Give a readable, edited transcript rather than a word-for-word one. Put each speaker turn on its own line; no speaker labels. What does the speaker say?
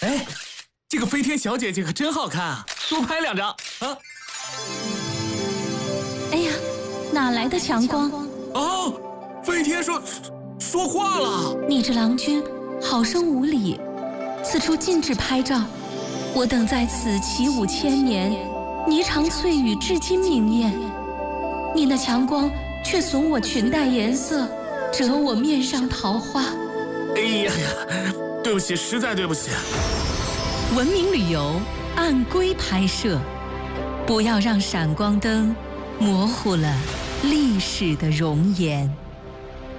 哎，这个飞天小姐姐可真好看啊，多拍2张啊！
哎呀，哪来的强光？
哦，飞天说话了。
你这郎君好生无礼，此处禁止拍照。我等在此起舞千年，霓裳翠羽至今明艳。你那强光却损我裙带颜色，折我面上桃花。
哎呀呀，对不起，实在对不起。
文明旅游按规拍摄，不要让闪光灯模糊了历史的容颜。